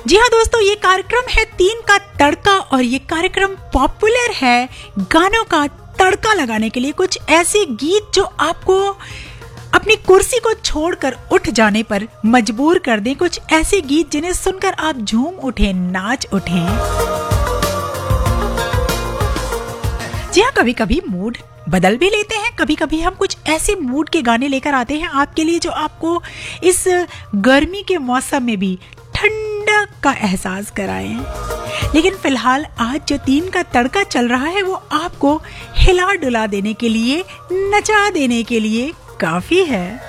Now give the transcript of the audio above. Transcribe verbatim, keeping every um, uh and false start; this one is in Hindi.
जी हाँ दोस्तों, ये कार्यक्रम है तीन का तड़का और ये कार्यक्रम पॉपुलर है गानों का तड़का लगाने के लिए। कुछ ऐसे गीत जो आपको अपनी कुर्सी को छोड़कर उठ जाने पर मजबूर कर दें, कुछ ऐसे गीत जिन्हें सुनकर आप झूम उठें, नाच उठें। जी हाँ, कभी कभी मूड बदल भी लेते हैं, कभी कभी हम कुछ ऐसे मूड के गाने लेकर आते हैं आपके लिए जो आपको इस गर्मी के मौसम में भी ठंडक का एहसास कराएं। लेकिन फिलहाल आज जो तीन का तड़का चल रहा है वो आपको हिला डुला देने के लिए, नचा देने के लिए काफी है।